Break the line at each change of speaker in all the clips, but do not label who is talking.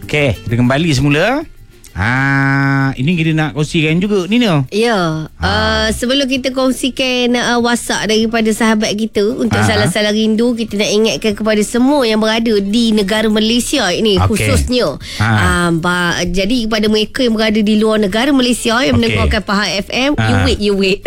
Okey, kita kembali semula. Ini kita nak kongsikan juga ni.
Ya. Sebelum kita kongsikan WhatsApp daripada sahabat kita untuk salah-salah rindu, kita nak ingatkan kepada semua yang berada di negara Malaysia ini, khususnya. Jadi kepada mereka yang berada di luar negara Malaysia yang mendengarkan Pahang FM, you wait.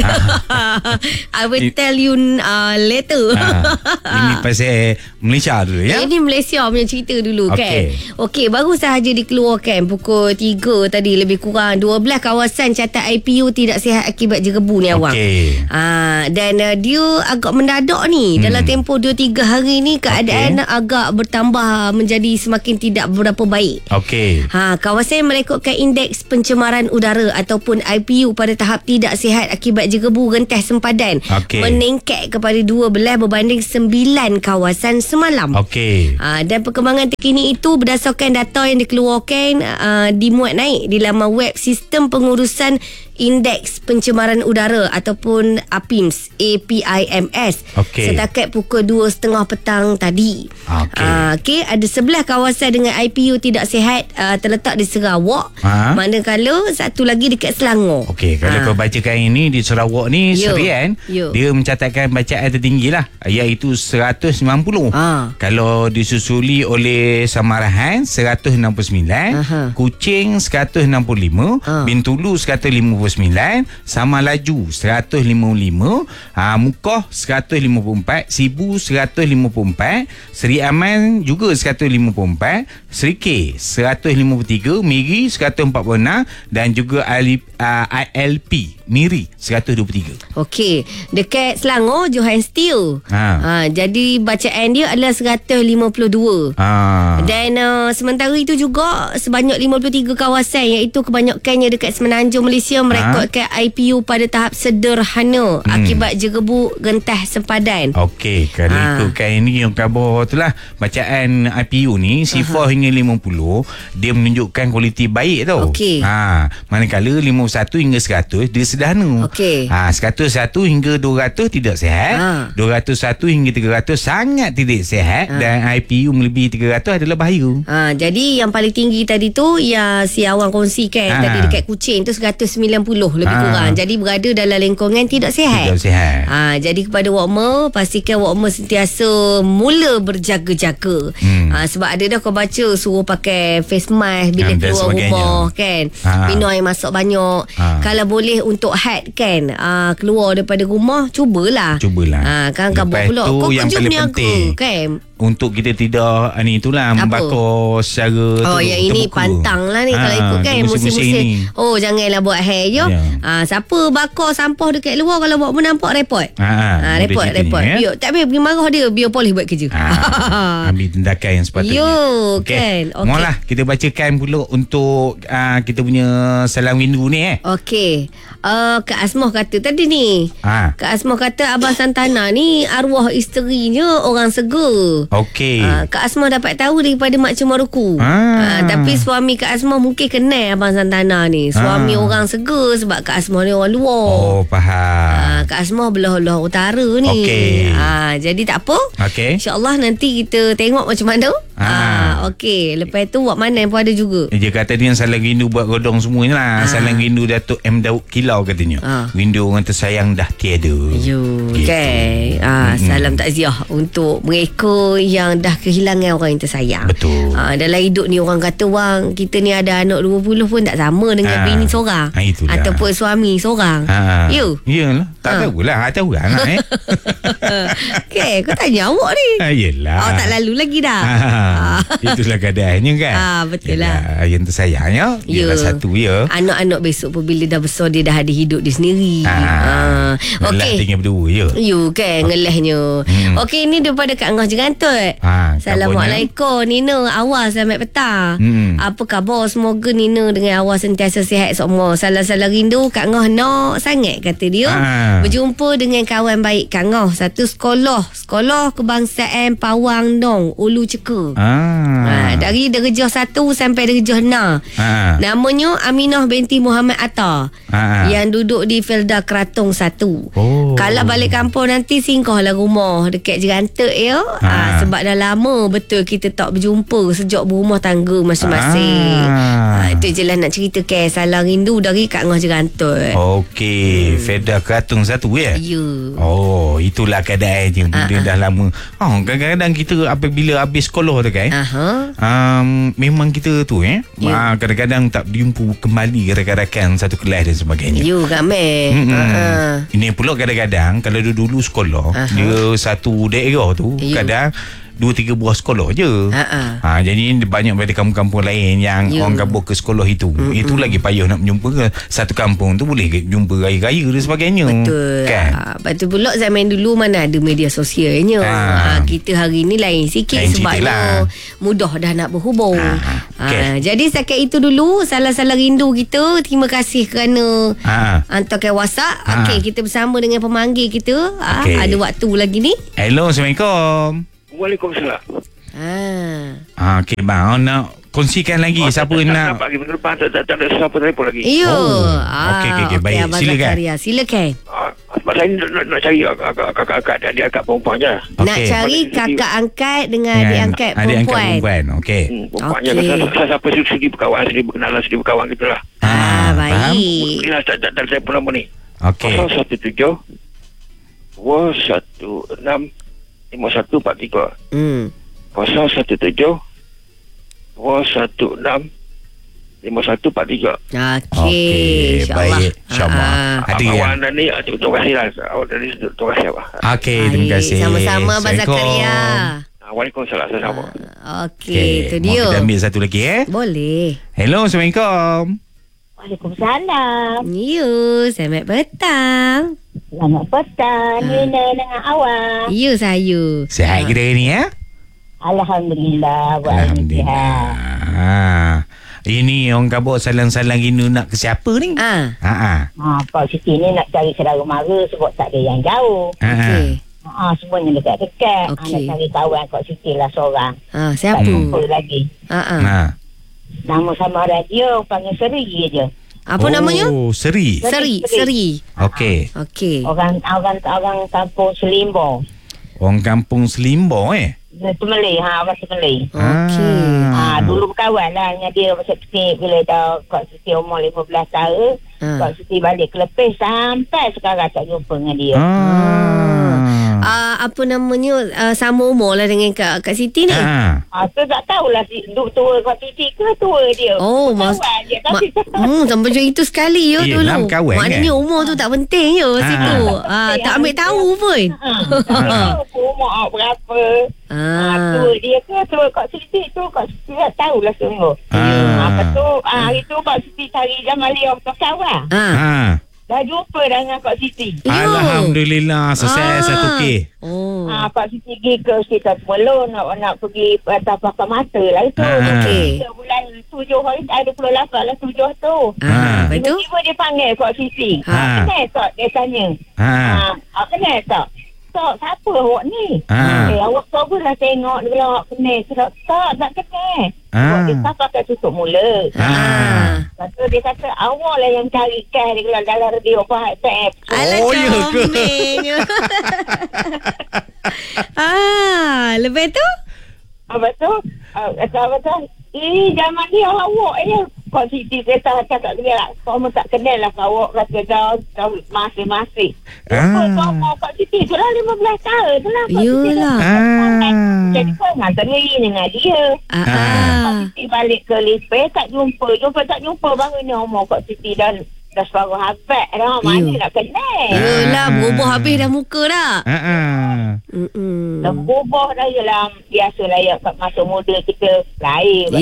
I will tell you later.
Ini pasal Malaysia dulu ya.
Ini Malaysia punya cerita dulu kan. Okey, baru sahaja dikeluarkan pukul 3 tadi lebih kurang 12 kawasan catat IPU tidak sihat akibat jerebu ni awak. Dan dia agak mendadak ni. Dalam tempoh 2-3 hari ni keadaan agak bertambah menjadi semakin tidak berapa baik. Kawasan yang merekodkan indeks pencemaran udara ataupun IPU pada tahap tidak sihat akibat jerebu rentas sempadan meningkat kepada 12 berbanding 9 kawasan semalam. Dan perkembangan terkini itu berdasarkan data yang dikeluarkan dimuat naik di laman web Sistem Pengurusan Indeks Pencemaran Udara ataupun APIMS setakat pukul 2.30 petang tadi. Ada 11 kawasan dengan IPU tidak sihat terletak di Sarawak, manakala satu lagi dekat Selangor.
Kalau kau bacakan ini di Sarawak ni, Serian dia mencatatkan bacaan tertinggi lah, iaitu 190. Kalau disusuli oleh Samarahan 169, Kuching 165, Bintulu 159, Samalaju 155, Mukoh 154, Sibu 154, Seri Aman juga 154, Serikir 153, Miri 146 dan juga ILP Miri 123.
Dekat Selangor Johan Steel. Jadi bacaan dia adalah 152. Dan sementara itu juga sebanyak 53 kawasan, iaitu kebanyakannya dekat Semenanjung Malaysia, merekodkan IPU pada tahap sederhana akibat jerebu rentas sempadan.
Kalau ikutkan ini yang khabar tu lah, bacaan IPU ni sifar hingga 50 dia menunjukkan kualiti baik tau. Manakala 51 hingga 100 dia sederhana. 101 hingga 200 tidak sihat, 201 hingga 300 sangat tidak sihat, dan IPU melebihi 300 adalah bahaya.
Jadi yang paling tinggi tadi tu yang si awang kongsikan tadi dekat Kuching tu 190 lebih kurang. Jadi berada dalam lingkungan tidak sihat. Jadi kepada Wakma, pastikan Wakma sentiasa mula berjaga-jaga. Sebab ada dah kau baca suruh pakai face mask bila keluar rumah kan, minum air masak banyak. Kalau boleh untuk had kan, keluar daripada rumah, cubalah. Kan kabut pula kau
yang
kerja
paling
berniaga
penting
kan,
untuk kita tidak itulah membakar secara
yang ini terbuka. Pantang lah ni kalau ikut kan musim-musim. Janganlah buat hair je. Siapa bakar sampah dekat luar, kalau buat pun nampak repot. Repot. Biar tak payah pergi marah dia, biar polis buat kerja.
Ambil tindakan yang sepatutnya.
Kan.
Mulalah kita bacakan pula untuk kita punya salam rindu ni.
Kak Asmah kata tadi ni. Kak Asmah kata Abang Santana ni arwah isterinya orang Segar. Kak Asmah dapat tahu daripada Mak Cemaruku. Tapi suami Kak Asmah mungkin kenal Abang Santana ni. Suami orang Segar, sebab Kak Asmah ni orang luar.
Faham.
Kak Asmah belah-belah utara ni. Jadi tak apa. InsyaAllah nanti kita tengok macam mana. Lepas tu buat mana pun ada juga.
Dia kata dia salam rindu buat godong semuanya lah. Salam rindu Datuk M. Daud Kilau katanya. Rindu orang tersayang dah tiada.
Salam takziah untuk mereka yang dah kehilangan orang yang tersayang.
Betul.
Dalam hidup ni orang kata kita ni ada anak 20 pun tak sama dengan bini seorang ataupun suami seorang.
Yalah. Tak tahulah. Tahu lah anak
kau tanya awak ni.
Yelah.
Tak lalu lagi dah.
Itulah keadaannya kan.
Betul lah.
Yang tersayangnya ialah satu
anak-anak besok pun bila dah besar dia dah ada hidup dia sendiri.
Ngelah tinggal berdua
kan ngelahnya. Ini daripada Kak Ngah Jerantut. Assalamualaikum Nina, awal selamat petang. Apa khabar? Semoga Nina dengan awal sentiasa sihat semua. Salam-salam rindu Kak Ngah nak sangat kata dia. Berjumpa dengan kawan baik Kak Ngah satu sekolah kebangsaan Pawang Nong Ulu Ceka. Dari Darjah 1 sampai Darjah 6. Namanya Aminah binti Muhammad Atta. Yang duduk di Felda Kratung 1. Kalau balik kampung nanti singgahlah rumah dekat Jerantek ya. Sebab dah lama betul kita tak berjumpa sejak berumah tangga masing-masing. Itu je lah nak cerita ke salah rindu dari Kak Ngah Jerantek.
Okey, Felda Kratung 1 ya?
Ya.
Oh, itulah keadaannya. Dia dah lama. Kadang-kadang kita apabila habis sekolah tu kan. Memang kita tu kadang-kadang tak berjumpa kembali rakan-rakan satu kelas dan sebagainya.
You ramai.
Ini pula kadang-kadang kalau dulu sekolah dia satu daerah tu kadang 2-3 buah sekolah je. Jadi banyak pada kampung-kampung lain yang orang kabur ke sekolah itu. Itu lagi payah nak menjumpa. Satu kampung tu boleh jumpa raya-raya dan sebagainya.
Betul kan? Lepas tu pula zaman dulu mana ada media sosialnya. Kita hari ni lain sikit sebabnya mudah dah nak berhubung. Jadi setakat itu dulu salah-salah rindu kita. Terima kasih kerana hantarkan WhatsApp. Kita bersama dengan pemanggil kita. Ada waktu lagi ni.
Hello, Assalamualaikum.
Waalaikumsalam.
Okey bang, nak kongsikan lagi siapa nak
Pagi minggu depan tak ada siapa telefon lagi.
Ya.
Okey, baik.
Silakan.
Sebab saya nak cari kakak dan dia akak perempuan je.
Nak cari kakak angkat dengan adik angkat perempuan.
Okey.
Perempuannya saya siapa sudi berkawan, sudi berkenalan, sudi berkawan gitulah.
Baik.
Inilah tak telefon nombor ni.
Okey.
017 216 5143. 017 216 5143.
Okey,
baik. InsyaAllah.
Awak ni terima kasihlah. Awak dari terima kasih abang.
Okey, terima kasih.
Sama-sama Abang Zakaria.
Waalaikumsalam. Sama.
Okey, itu dia.
Kita ambil satu lagi
Boleh.
Hello, Assalamualaikum.
Waalaikumsalam.
Ya, selamat petang.
Selamat petang. Nina dengan awak.
Ya, saya.
Sihat kita hari ni ya?
Alhamdulillah.
Alhamdulillah. Ini orang kabur salang-salang rindu nak ke siapa ni?
Pak Siti ni nak cari saudara mara sebab tak ada yang jauh.
Okey.
Semuanya dekat-dekat. Nak cari kawan Pak Siti lah seorang.
Siapa?
Tak jumpa lagi. Nama sama radio panggil Seri je.
Apa namanya?
Seri.
Okey.
Orang kampung Selimbo.
Orang kampung Selimbo
Semelih, orang Semelih.
Okey.
Dulu berkawan lah dengan dia masa kecil. Bila dah Kak Siti umur 15 tahun, Kak Siti balik ke Lepis sampai sekarang tak jumpa dengan dia.
Apa namanya, sama umur lah dengan Kak Siti ni?
Tu tak tahulah tua Kak Siti ke tua dia.
Sampai macam itu sekali ya dulu. Maknanya umur tu tak penting ya situ. Tak ambil tahu pun.
Umur berapa. Tua dia ke tua Kak Siti tu Kak Siti tak tahulah sungguh. Lepas tu hari tu Kak Siti cari Jamalia berkawan. Dah jumpa dah dengan Kak Siti.
Alhamdulillah. Selesai satu K.
Kak Siti pergi ke sekitar Melon nak pergi atas pakar mata lah itu. Bulan 7 hari 28 lah 7 tu. Tiba-tiba dia panggil Kak Siti. Kenal tak? Dia tanya. Kenal tak? Tak, siapa awak ni? Awak tahu lah tengok dia bilang awak kenal. Tak kenal. Dia tak pakai tutup mulut. Lepas tu dia kata awak lah yang cari cash. Dia bilang dalam radio Fahad Tap.
Alah comel. Lepas tu?
Lepas tu zaman dia awak je. Kak Siti kata cakap dia lah. Kamu tak kenal lah awak kata dah masing-masing. Kamu Kak Siti tu lah 15 tahun tu lah.
Yalah.
Jadi kau nganteri dengan dia. Kak Siti balik ke Lepis tak jumpa baru ni umur Kak Siti dah separuh habis dah. Mana nak kenal.
Yalah, berubah habis dah muka dah.
Dah berubah dah je lah. Biasalah ya masa muda kita lain.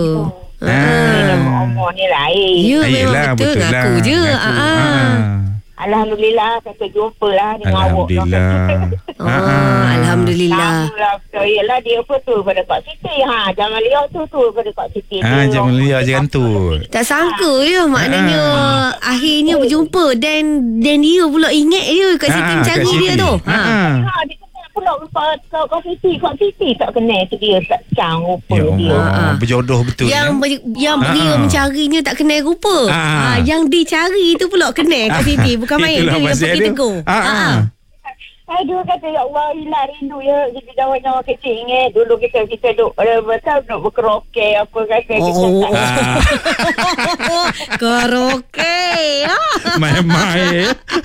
Umur ni lain.
Ya, memang betul. Ngaku je.
Alhamdulillah kata jumpa lah dengan awak.
Alhamdulillah.
Yelah dia apa tu pada Kak Siti. Jangan liar tu pada Kak Siti.
Jangan liar je tu.
Tak sangka ya maknanya akhirnya berjumpa dan dia pula ingat dia Kak Siti mencari dia tu.
Dia pula Kak Siti tak kenal dia tak cang rupa dia.
Berjodoh betul.
Yang dia mencarinya tak kenal rupa. Yang dicari tu pula kenal Kak Siti. Bukan main tu yang pergi tegur.
Aduh kata ya Allah hilang rindu ya. Kita jawab-jawab kecil ingat. Dulu kita duduk berkeroke apa kata kita
karaoke.
Main-main.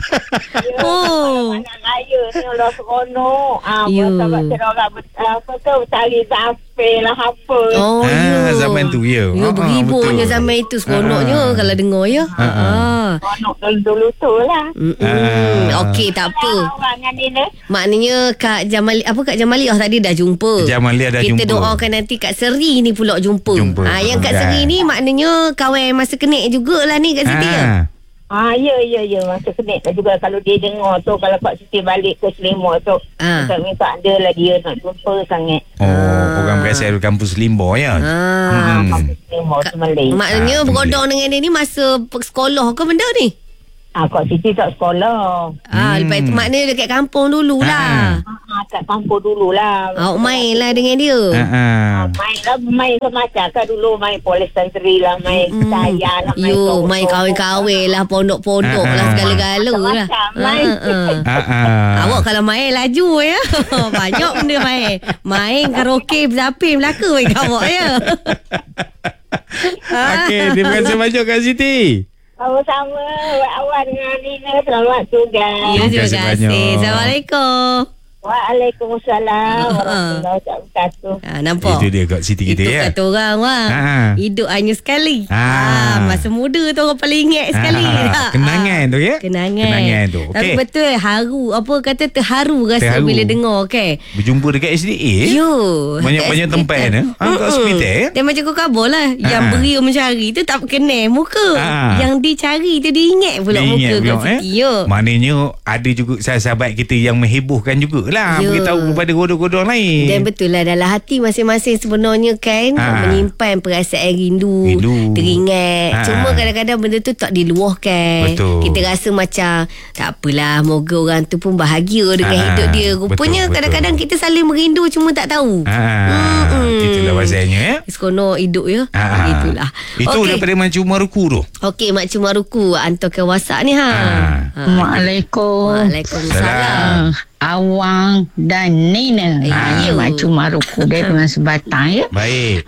Raya ni Allah seronok. Sahabat orang apa tu tali zapil lah apa.
Zaman tu ya.
Beribunya zaman itu seronoknya kalau dengar ya.
Seronok dulu tu lah.
Okey tak apa. Maknanya Kak Jamaliah tadi dah jumpa. Kita doakan nanti Kak Seri ni pula jumpa. Yang Kak Seri ni maknanya kawan masa kenik jugalah ni Kak Siti ya.
Ya masa kenik juga kalau dia dengar tu kalau Kak Siti balik ke Selima tu minta ada lah dia nak jumpa sangat.
Orang berasal dari kampus Limbo ya.
Kampus Limbo Semelih.
Maknanya bergodong dengan dia ni masa sekolah ke benda ni?
Kak Siti tak sekolah.
Lepas itu maknanya dekat kampung dululah.
Kat kampung dululah.
Awak main lah dengan dia.
Main semacam kan dulu main polis tantri lah, main saya lah.
Main kahwin-kahwin lah, pondok-pondok lah, segala-gala lah. Awak kalau main laju ya. Banyak benda main. Main karaoke berzapi Melaka bagi awak ya.
Okey, terima kasih banyak Kak Siti.
Sama-sama. Awak dengan Nina selamat tugas.
Ya, terima kasih. Assalamualaikum.
Waalaikumsalam warahmatullahi wabarakatuh.
Nampak?
Itu dia Kak Siti kita ya.
Itu kata orang wah. Hidup hanya sekali. Masa muda tu orang paling ingat sekali.
Kenangan tu ya.
Kenangan tu. Tapi betul haru. Apa kata terharu rasa bila dengar kan.
Berjumpa dekat SDA. Banyak-banyak tempat ni. Kat hospital.
Dan macam kau kabar lah. Yang beria mencari tu tak kenal muka. Yang dicari tu dia ingat pula muka Kak Siti.
Maknanya ada juga sahabat kita yang menghebohkan juga lah, beritahu kepada godong-godong lain. Dan
betul lah dalam hati masing-masing sebenarnya kan menyimpan perasaan rindu. Teringat. Cuma kadang-kadang benda tu tak diluahkan. Kita rasa macam tak apalah, moga orang tu pun bahagia dengan hidup dia. Rupanya kadang-kadang kita saling merindu cuma tak tahu.
Itulah pasalnya ya.
Seronok hidup ya. Itulah.
Itu daripada Mak Cuma Ruku tu.
Okey, Mak Cuma Ruku hantarkan WhatsApp ni
Waalaikumsalam. Awang dan Nina. Mak Cuma Ruku dari Penang Sebatang ya.
Baik.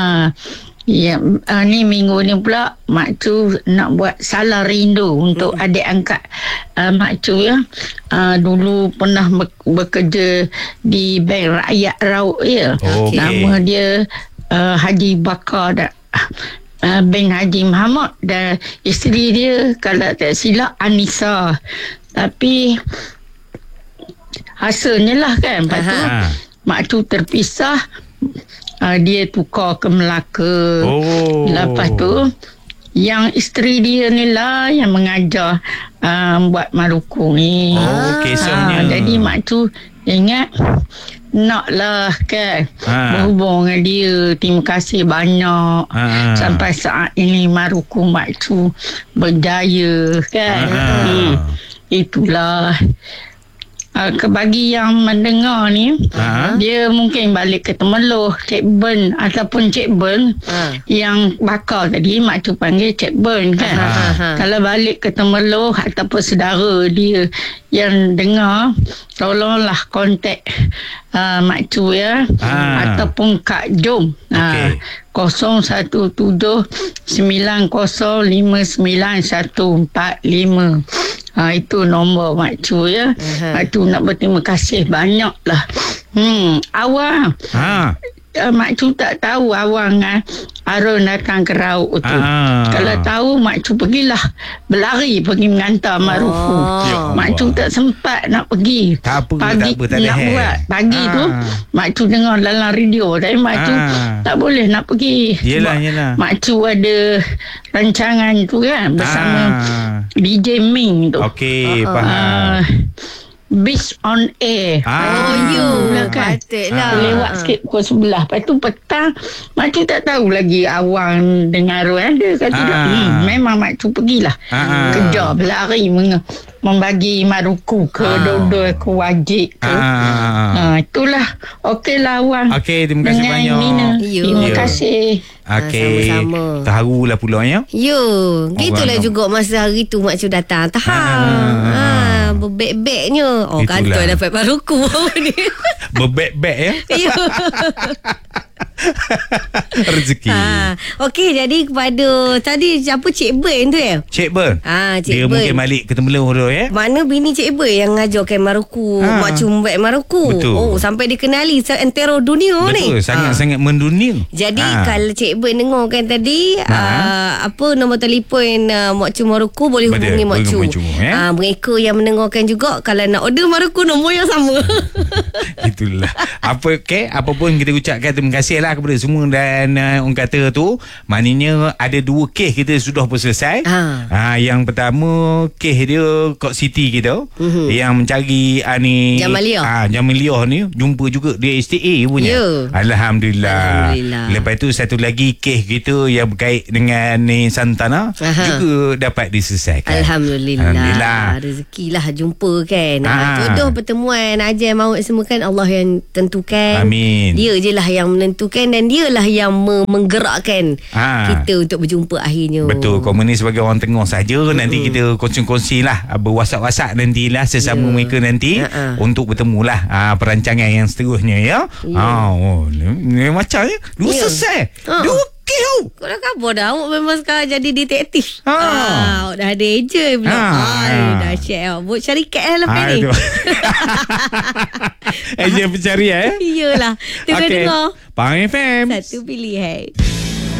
Ni minggu ni pula Mak Cu nak buat salam rindu untuk adik angkat Mak Cu ya. Dulu pernah bekerja di Bank Rakyat Rauk ya. Nama dia Haji Bakar bin Haji Muhammad, dan isteri dia kalau tak silap Anissa. Tapi hasilnya lah kan. Lepas tu Mak Cu terpisah. Dia tukar ke Melaka. Lepas tu yang isteri dia ni lah yang mengajar buat Maruku ni. Jadi Mak Cu ingat naklah kan berhubung dengan dia. Terima kasih banyak. Sampai saat ini Maruku Mak Cu berjaya kan. Itulah. Bagi yang mendengar ni, dia mungkin balik ke Temeloh, Cik Ben ataupun Cik Ben yang bakal tadi Mak Cu panggil Cik Ben kan. Kalau balik ke Temeloh ataupun saudara dia yang dengar, tolonglah kontak Mak Cu ya, ataupun Kak Jom 01790591445. Itu nombor Mak Cu ya. Mak Cu nak berterima kasih banyak lah. Awang Mak Cu tak tahu Awang Harun datang ke Rauk tu. Kalau tahu Mak Cu pergilah, berlari pergi mengantar Marufu. Mak Cu tak sempat nak pergi. Pagi nak buat. Pagi tu Mak Cu dengar dalam radio, tapi Mak Cu tak boleh nak pergi.
Yelah.
Mak Cu ada rancangan tu kan bersama DJ Ming tu.
Okey, faham.
Beach on Air.
Patutlah.
Lewat sikit pukul 11. Lepas tu petang Mak Cu tak tahu lagi Awang dengan Arun ada ke tidak. Memang Mak Cu pergilah. Kejar berlari membagi Maruku ke Dodol ke Wajik ke. Itulah. Okeylah Awang.
Okey, terima kasih banyak.
Mina. Terima kasih.
Okey.
Sama-sama.
Tahulah pula ya.
Gitulah juga masa hari tu Mak Cu datang. Tahan. Berbek-beknya. Kantor dapat Maruku ni.
Berbek-bek ya. Rezeki.
Okey, jadi kepada tadi siapa Cik Ben tu ya?
Cik Ben.
Cik
Dia
Ben.
mungkin balik ke Tembeluh tu ya.
Mana bini Cik Ben yang ngajarkan Maruku, Mak Cu buat Maruku.
Betul.
Sampai dikenali seantero dunia ni.
Betul, sangat-sangat mendunia.
Jadi kalau Cik Ben dengar kan tadi apa nombor telefon Mak Cu Maruku, boleh hubungi Mak Cu. Mereka yang mendengarkan juga kalau nak order Maruku nombor yang sama.
Itulah. Apa pun kita ucapkan terima kasih lah kepada semua. Dan orang kata tu maknanya ada 2 kes kita sudah pun selesai. Yang pertama kes dia Court City kita yang mencari ni Jamaliah ni jumpa juga dia STA punya. Alhamdulillah. Lepas tu satu lagi kes kita yang berkait dengan ni Santana juga dapat diselesaikan.
Alhamdulillah. Rezekilah jumpa kan. Jodoh pertemuan ajal maut semua kan Allah yang tentukan.
Amin.
Dia je lah yang menentukan dan dialah yang menggerakkan kita untuk berjumpa akhirnya.
Betul. Kau ni sebagai orang tengah saja. Nanti kita kongsi-kongsi lah, berwhatsapp nantilah sesama mereka nanti untuk bertemu lah perancangan yang seterusnya ya. Ni macam ya. Dua selesai. Dua kau
dah khabar dah. Awak memang sekarang jadi detektif. Dah ada ejen pula. Dah share. Buat syarikat lah lepas ni.
Ejen pencari
Iyalah. Tengok-tengok
Pahang FM.
Satu pilihan.